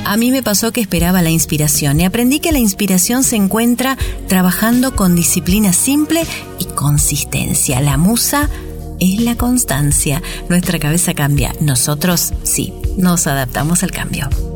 A mí me pasó que esperaba la inspiración y aprendí que la inspiración se encuentra trabajando con disciplina simple y consistencia. La musa es la constancia. Nuestra cabeza cambia. Nosotros sí, nos adaptamos al cambio.